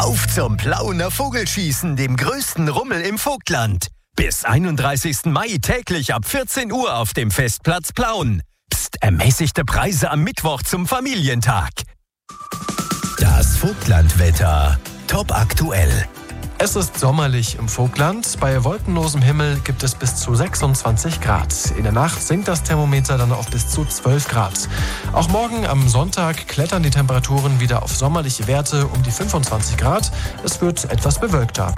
Auf zum Plauener Vogelschießen, dem größten Rummel im Vogtland. Bis 31. Mai täglich ab 14 Uhr auf dem Festplatz Plauen. Psst, ermäßigte Preise am Mittwoch zum Familientag. Das Vogtlandwetter. Top aktuell. Es ist sommerlich im Vogtland. Bei wolkenlosem Himmel gibt es bis zu 26 Grad. In der Nacht sinkt das Thermometer dann auf bis zu 12 Grad. Auch morgen am Sonntag klettern die Temperaturen wieder auf sommerliche Werte um die 25 Grad. Es wird etwas bewölkter.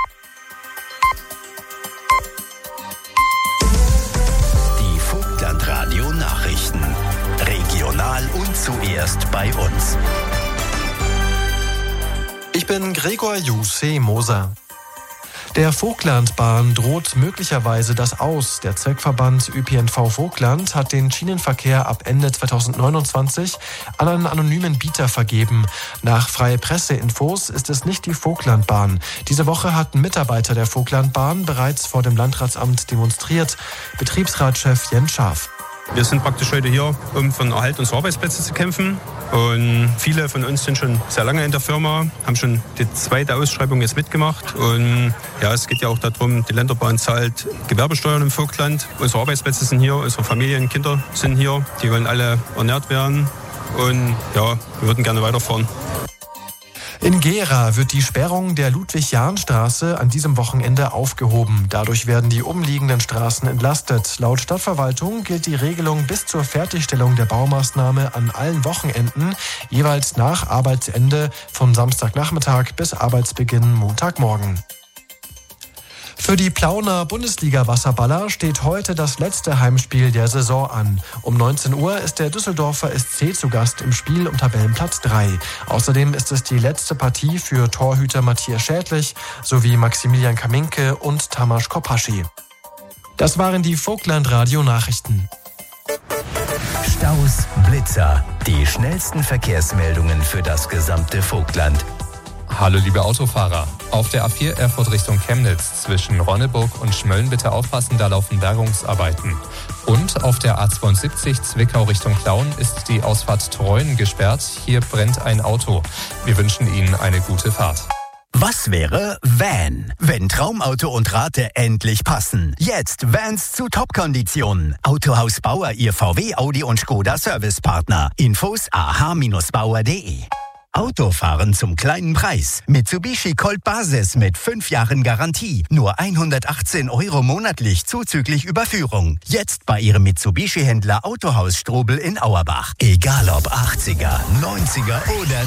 Die Vogtland-Radio-Nachrichten. Regional und zuerst bei uns. Ich bin Gregor Jussi-Moser. Der Vogtlandbahn droht möglicherweise das Aus. Der Zweckverband ÖPNV Vogtland hat den Schienenverkehr ab Ende 2029 an einen anonymen Bieter vergeben. Nach Freie Presse-Infos ist es nicht die Vogtlandbahn. Diese Woche hatten Mitarbeiter der Vogtlandbahn bereits vor dem Landratsamt demonstriert. Betriebsratschef Jens Schaaf. Wir sind praktisch heute hier, um für den Erhalt unserer Arbeitsplätze zu kämpfen. Und viele von uns sind schon sehr lange in der Firma, haben schon die zweite Ausschreibung jetzt mitgemacht. Und ja, es geht ja auch darum, die Länderbahn zahlt Gewerbesteuern im Vogtland. Unsere Arbeitsplätze sind hier, unsere Familien, Kinder sind hier. Die wollen alle ernährt werden. Und ja, wir würden gerne weiterfahren. In Gera wird die Sperrung der Ludwig-Jahn-Straße an diesem Wochenende aufgehoben. Dadurch werden die umliegenden Straßen entlastet. Laut Stadtverwaltung gilt die Regelung bis zur Fertigstellung der Baumaßnahme an allen Wochenenden, jeweils nach Arbeitsende von Samstagnachmittag bis Arbeitsbeginn Montagmorgen. Für die Plauener Bundesliga-Wasserballer steht heute das letzte Heimspiel der Saison an. Um 19 Uhr ist der Düsseldorfer SC zu Gast im Spiel um Tabellenplatz 3. Außerdem ist es die letzte Partie für Torhüter Matthias Schädlich sowie Maximilian Kaminke und Tamas Kopaschi. Das waren die Vogtland-Radio-Nachrichten. Staus, Blitzer. Die schnellsten Verkehrsmeldungen für das gesamte Vogtland. Hallo liebe Autofahrer. Auf der A4 Erfurt Richtung Chemnitz zwischen Ronneburg und Schmölln bitte aufpassen, da laufen Bergungsarbeiten. Und auf der A72 Zwickau Richtung Plauen ist die Ausfahrt Treuen gesperrt. Hier brennt ein Auto. Wir wünschen Ihnen eine gute Fahrt. Was wäre Van? Wenn Traumauto und Rate endlich passen. Jetzt Vans zu Top-Konditionen. Autohaus Bauer, Ihr VW, Audi und Skoda Servicepartner. Infos ah-bauer.de. Autofahren zum kleinen Preis. Mitsubishi Colt Basis mit 5 Jahren Garantie. Nur 118 € monatlich zuzüglich Überführung. Jetzt bei Ihrem Mitsubishi-Händler Autohaus Strobel in Auerbach. Egal ob 80er, 90er oder